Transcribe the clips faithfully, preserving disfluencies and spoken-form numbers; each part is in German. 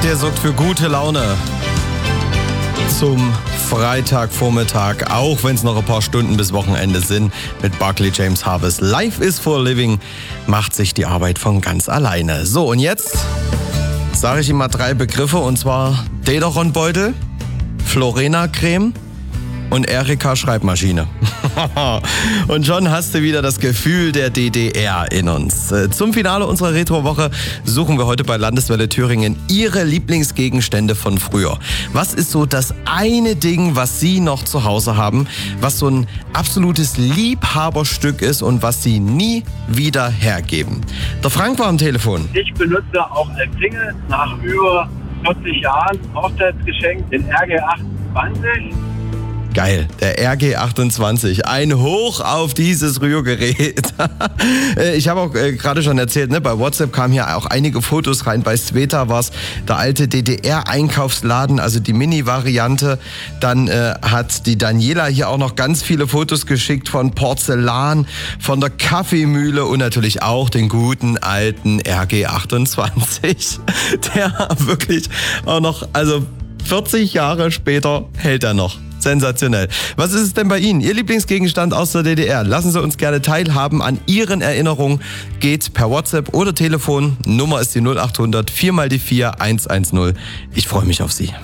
der sorgt für gute Laune zum Freitagvormittag, auch wenn es noch ein paar Stunden bis Wochenende sind, mit Barclay James Harvest. Life is for living, macht sich die Arbeit von ganz alleine. So, und jetzt sage ich Ihnen mal drei Begriffe, und zwar Dederon-Beutel, Florena-Creme und Erika-Schreibmaschine. Und schon hast du wieder das Gefühl der D D R in uns. Zum Finale unserer Retro-Woche suchen wir heute bei Landeswelle Thüringen Ihre Lieblingsgegenstände von früher. Was ist so das eine Ding, was Sie noch zu Hause haben, was so ein absolutes Liebhaberstück ist und was Sie nie wieder hergeben? Der Frank war am Telefon. Ich benutze auch als Single nach über vierzig Jahren Hochzeitsgeschenk den R G achtundzwanzig. Geil, der R G achtundzwanzig. Ein Hoch auf dieses Rührgerät. Ich habe auch äh, gerade schon erzählt, ne, bei WhatsApp kamen hier auch einige Fotos rein. Bei Sveta war es der alte D D R-Einkaufsladen, also die Mini-Variante. Dann äh, hat die Daniela hier auch noch ganz viele Fotos geschickt von Porzellan, von der Kaffeemühle und natürlich auch den guten alten R G achtundzwanzig. Der wirklich auch noch, also vierzig Jahre später hält er noch. Sensationell. Was ist es denn bei Ihnen? Ihr Lieblingsgegenstand aus der D D R? Lassen Sie uns gerne teilhaben an Ihren Erinnerungen. Geht per WhatsApp oder Telefon. Nummer ist die null acht hundert vier mal die vier eins eins null. Ich freue mich auf Sie.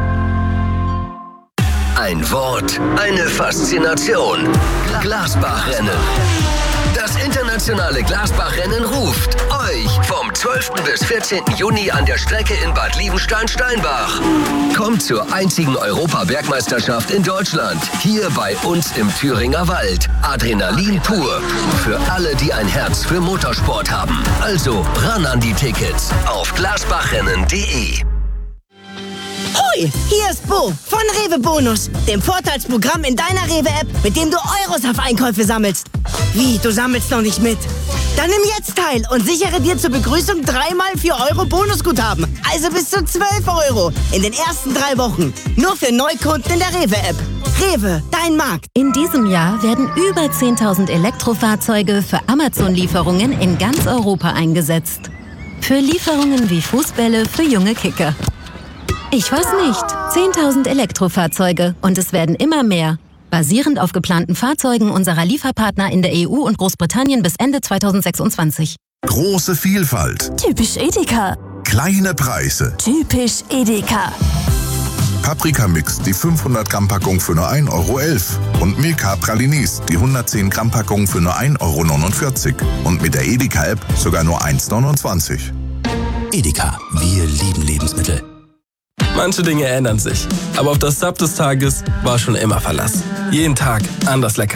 Ein Wort, eine Faszination. Glasbachrennen. Das internationale Glasbachrennen ruft euch vom zwölften bis vierzehnten Juni an der Strecke in Bad Liebenstein-Steinbach. Kommt zur einzigen Europa-Bergmeisterschaft in Deutschland. Hier bei uns im Thüringer Wald. Adrenalin pur. Für alle, die ein Herz für Motorsport haben. Also ran an die Tickets auf glasbachrennen punkt de. Hoi, hier ist Bo von Rewe Bonus, dem Vorteilsprogramm in deiner Rewe-App, mit dem du Euros auf Einkäufe sammelst. Wie, du sammelst noch nicht mit? Dann nimm jetzt teil und sichere dir zur Begrüßung dreimal vier Euro Bonusguthaben. Also bis zu zwölf Euro in den ersten drei Wochen. Nur für Neukunden in der Rewe-App. Rewe, dein Markt. In diesem Jahr werden über zehntausend Elektrofahrzeuge für Amazon-Lieferungen in ganz Europa eingesetzt. Für Lieferungen wie Fußbälle für junge Kicker. Ich weiß nicht. zehntausend Elektrofahrzeuge und es werden immer mehr. Basierend auf geplanten Fahrzeugen unserer Lieferpartner in der E U und Großbritannien bis Ende zweitausendsechsundzwanzig. Große Vielfalt. Typisch Edeka. Kleine Preise. Typisch Edeka. Paprika-Mix, die fünfhundert Gramm Packung für nur ein Euro elf. Und Milka Pralinis, die hundertzehn Gramm Packung für nur ein Euro neunundvierzig. Und mit der Edeka-App sogar nur eins neunundzwanzig. Edeka, wir lieben Lebensmittel. Manche Dinge ändern sich, aber auf das Sub des Tages war schon immer Verlass. Jeden Tag anders lecker.